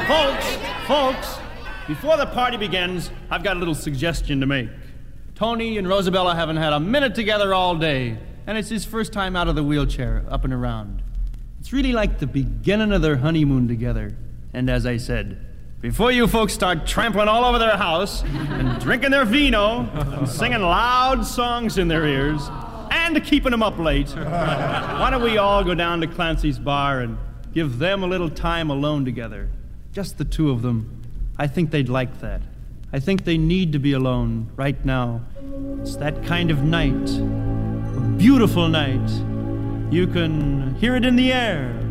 Folks, before the party begins, I've got a little suggestion to make. Tony and Rosabella haven't had a minute together all day, and it's his first time out of the wheelchair, up and around. It's really like the beginning of their honeymoon together. And as I said, before you folks start trampling all over their house and drinking their vino and singing loud songs in their ears and keeping them up late, why don't we all go down to Clancy's bar and give them a little time alone together? Just the two of them. I think they'd like that. I think they need to be alone right now. It's that kind of night. A beautiful night. You can hear it in the air.